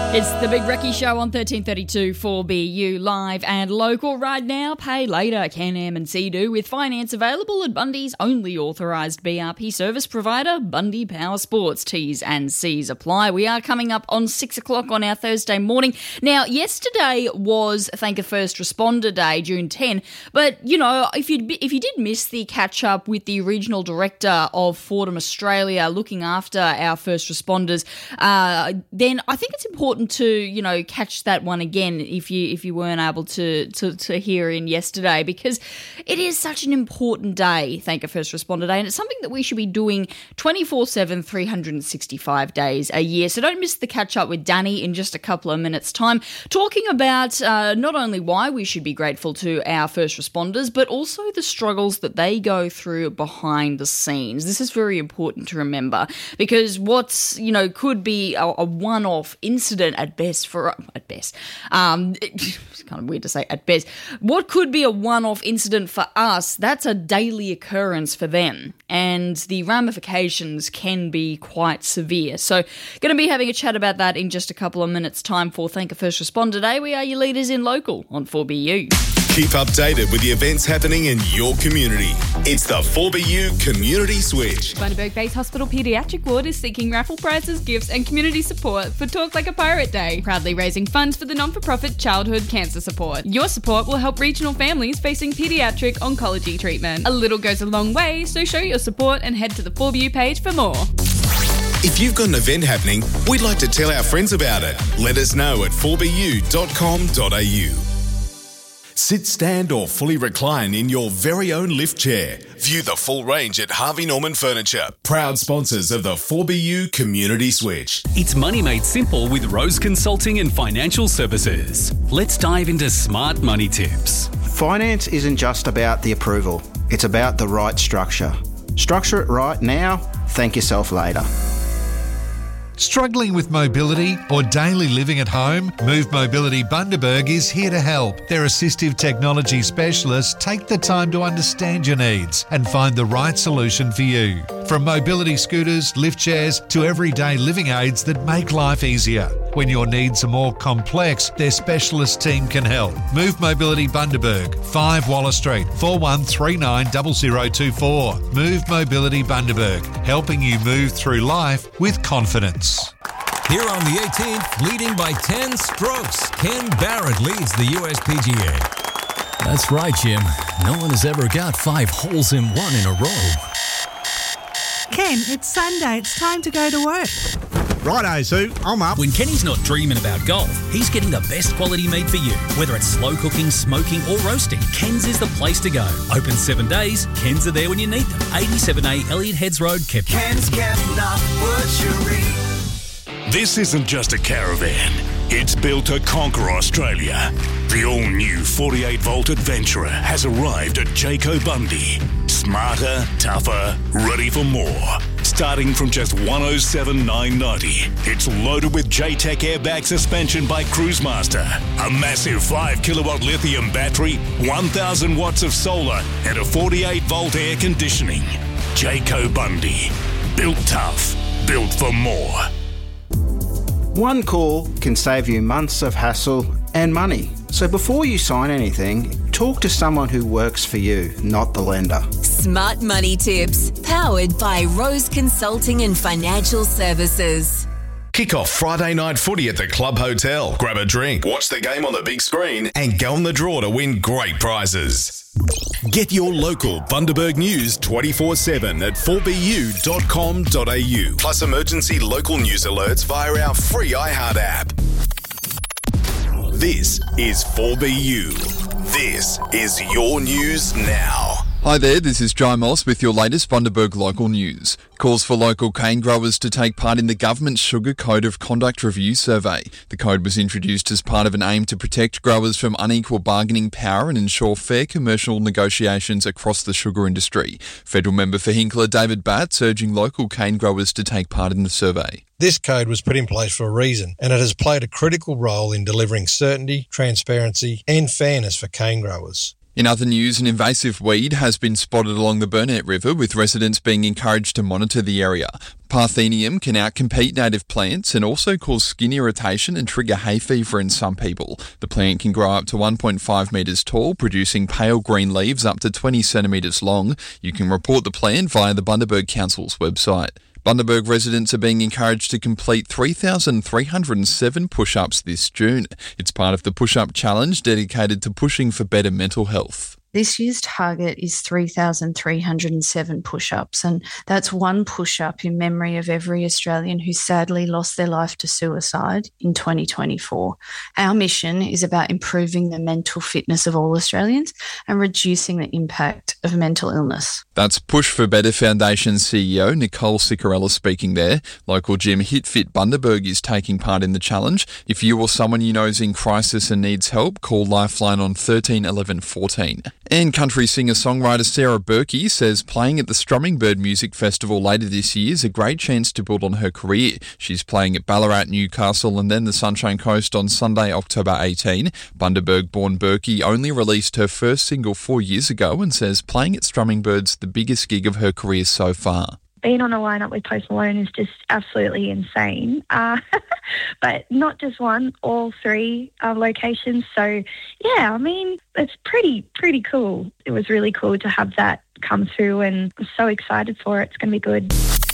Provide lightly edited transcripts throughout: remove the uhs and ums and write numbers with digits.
It's the Big Recce Show on 1332 4BU live and local right now. Pay later, Can-Am and Sea-Doo with finance available at Bundy's only authorised BRP service provider, Bundy Power Sports. T's and C's apply. We are coming up on 6 o'clock on our Thursday morning. Now, yesterday was Thank a First Responder Day, June 10, but, you know, if you did miss the catch-up with the regional director of Fordham Australia looking after our first responders, then I think it's important to, you know, catch that one again if you weren't able to hear in yesterday, because it is such an important day, Thank a First Responder Day, and it's something that we should be doing 24/7, 365 days a year. So don't miss the catch up with Danny in just a couple of minutes' time, talking about not only why we should be grateful to our first responders, but also the struggles that they go through behind the scenes. This is very important to remember, because what's, you know, could be a one-off incident at best. It's kind of weird to say at best. What could be a one-off incident for us, that's a daily occurrence for them, and the ramifications can be quite severe. So going to be having a chat about that in just a couple of minutes' time for Thank a First Responder Day. We are your leaders in local on 4BU. Keep updated with the events happening in your community. It's the 4BU Community Switch. Bundaberg Base Hospital Paediatric Ward is seeking raffle prizes, gifts and community support for Talk Like a Pirate Day, proudly raising funds for the non-for-profit Childhood Cancer Support. Your support will help regional families facing paediatric oncology treatment. A little goes a long way, so show your support and head to the 4BU page for more. If you've got an event happening, we'd like to tell our friends about it. Let us know at 4bu.com.au. Sit, stand or fully recline in your very own lift chair. View the full range at Harvey Norman Furniture, proud sponsors of the 4BU Community Switch. It's money made simple with Rose Consulting and Financial Services. Let's dive into smart money tips. Finance isn't just about the approval, it's about the right structure. Structure it right now, thank yourself later. Struggling with mobility or daily living at home? Move Mobility Bundaberg is here to help. Their assistive technology specialists take the time to understand your needs and find the right solution for you. From mobility scooters, lift chairs to everyday living aids that make life easier. When your needs are more complex, their specialist team can help. Move Mobility Bundaberg, 5 Waller Street, 41390024. Move Mobility Bundaberg, helping you move through life with confidence. Here on the 18th, leading by 10 strokes, Ken Barrett leads the USPGA. That's right, Jim. No one has ever got 5 holes in one in a row. Ken, it's Sunday. It's time to go to work. Righto, Sue. I'm up. When Kenny's not dreaming about golf, he's getting the best quality meat for you. Whether it's slow cooking, smoking or roasting, Ken's is the place to go. Open 7 days, Ken's are there when you need them. 87A Elliott Heads Road, Kepner. Ken's Kepner Butchery. This isn't just a caravan. It's built to conquer Australia. The all-new 48-volt Adventurer has arrived at Jayco Bundy. Smarter, tougher, ready for more. Starting from just $107,990. It's loaded with J-Tech airbag suspension by Cruisemaster, a massive 5-kilowatt lithium battery, 1,000 watts of solar, and a 48-volt air conditioning. Jayco Bundy. Built tough. Built for more. One call can save you months of hassle and money. So before you sign anything, talk to someone who works for you, not the lender. Smart Money Tips, powered by Rose Consulting and Financial Services. Kick off Friday night footy at the Club Hotel. Grab a drink, watch the game on the big screen, and go on the draw to win great prizes. Get your local Bundaberg news 24/7 at 4bu.com.au. Plus emergency local news alerts via our free iHeart app. This is 4BU. This is your news now. Hi there, this is Jai Moss with your latest Bundaberg local news. Calls for local cane growers to take part in the government's Sugar Code of Conduct Review survey. The code was introduced as part of an aim to protect growers from unequal bargaining power and ensure fair commercial negotiations across the sugar industry. Federal member for Hinkler David Batts urging local cane growers to take part in the survey. This code was put in place for a reason, and it has played a critical role in delivering certainty, transparency and fairness for cane growers. In other news, an invasive weed has been spotted along the Burnett River, with residents being encouraged to monitor the area. Parthenium can outcompete native plants and also cause skin irritation and trigger hay fever in some people. The plant can grow up to 1.5 metres tall, producing pale green leaves up to 20 centimetres long. You can report the plant via the Bundaberg Council's website. Bundaberg residents are being encouraged to complete 3,307 push-ups this June. It's part of the Push-Up Challenge dedicated to pushing for better mental health. This year's target is 3,307 push-ups, and that's one push-up in memory of every Australian who sadly lost their life to suicide in 2024. Our mission is about improving the mental fitness of all Australians and reducing the impact of mental illness. That's Push for Better Foundation CEO Nicole Ciccarella speaking there. Local gym HitFit Bundaberg is taking part in the challenge. If you or someone you know is in crisis and needs help, call Lifeline on 13 11 14. And country singer-songwriter Sarah Berkey says playing at the Strummingbird Music Festival later this year is a great chance to build on her career. She's playing at Ballarat, Newcastle and then the Sunshine Coast on Sunday, October 18. Bundaberg-born Berkey only released her first single 4 years ago and says playing at Strummingbird's the biggest gig of her career so far. Being on a lineup with Post Malone is just absolutely insane. But not just one, all three locations. So, yeah, I mean, it's pretty cool. It was really cool to have that come through, and I'm so excited for it. It's going to be good.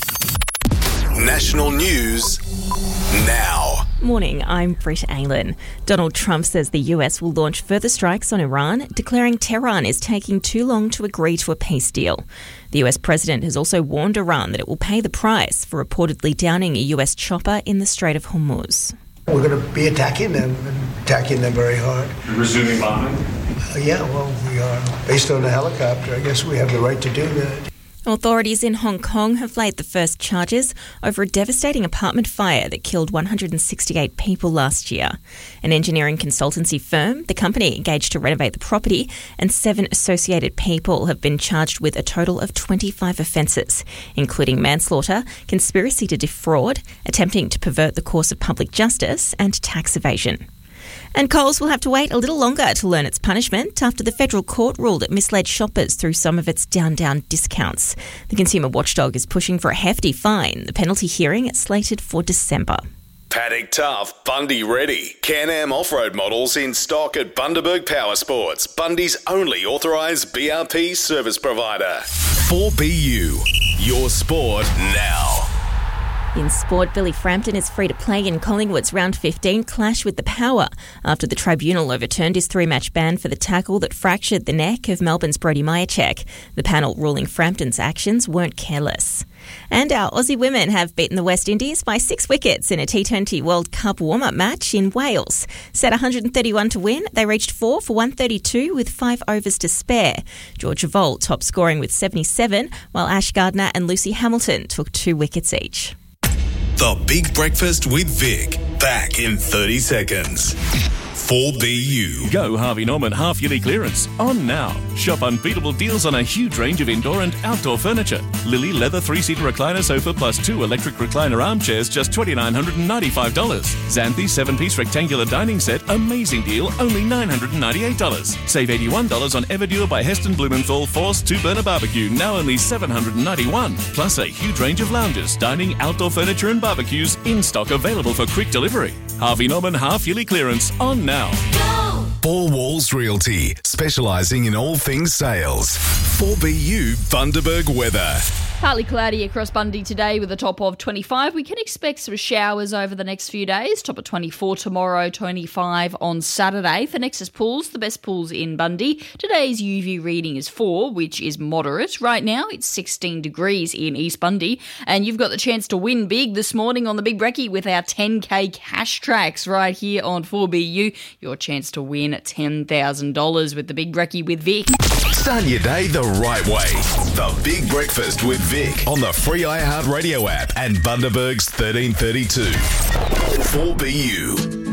National news now. Morning, I'm Britta Aylan. Donald Trump says the US will launch further strikes on Iran, declaring Tehran is taking too long to agree to a peace deal. The US president has also warned Iran that it will pay the price for reportedly downing a US chopper in the Strait of Hormuz. We're going to be attacking them very hard. Resuming bombing? Yeah, well, we are. Based on the helicopter, I guess we have the right to do that. Authorities in Hong Kong have laid the first charges over a devastating apartment fire that killed 168 people last year. An engineering consultancy firm, the company engaged to renovate the property, and 7 associated people have been charged with a total of 25 offences, including manslaughter, conspiracy to defraud, attempting to pervert the course of public justice, and tax evasion. And Coles will have to wait a little longer to learn its punishment after the federal court ruled it misled shoppers through some of its down discounts. The consumer watchdog is pushing for a hefty fine. The penalty hearing is slated for December. Paddock Tough, Bundy ready. Can-Am off-road models in stock at Bundaberg Power Sports, Bundy's only authorised BRP service provider. 4BU, your sport now. In sport, Billy Frampton is free to play in Collingwood's round 15 clash with the Power after the tribunal overturned his 3-match ban for the tackle that fractured the neck of Melbourne's Brodie Majacek. The panel ruling Frampton's actions weren't careless. And our Aussie women have beaten the West Indies by 6 wickets in a T20 World Cup warm-up match in Wales. Set 131 to win, they reached 4 for 132 with 5 overs to spare. Georgia Volt top scoring with 77, while Ash Gardner and Lucy Hamilton took 2 wickets each. The Big Breakfast with Vic. Back in 30 seconds. 4BU. Go Harvey Norman half-yearly clearance. On now. Shop unbeatable deals on a huge range of indoor and outdoor furniture. Lily leather 3-seater recliner sofa plus 2 electric recliner armchairs, just $2,995. Xanthi 7-piece rectangular dining set, amazing deal, only $998. Save $81 on Everdure by Heston Blumenthal Force 2-burner barbecue, now only $791. Plus a huge range of lounges, dining, outdoor furniture and barbecues in stock, available for quick delivery. Harvey Norman half-yearly clearance on now. Go! Four Walls Realty, specialising in all things sales. 4BU Bundaberg weather. Partly cloudy across Bundy today with a top of 25. We can expect some showers over the next few days. Top of 24 tomorrow, 25 on Saturday. For Nexus Pools, the best pools in Bundy. Today's UV reading is 4, which is moderate. Right now, it's 16 degrees in East Bundy. And you've got the chance to win big this morning on the Big Brekkie with our 10K cash tracks right here on 4BU. Your chance to win $10,000 with the Big Brekkie with Vic. Start your day the right way. The Big Breakfast with Vic on the free iHeartRadio app and Bundaberg's 1332. 4BU.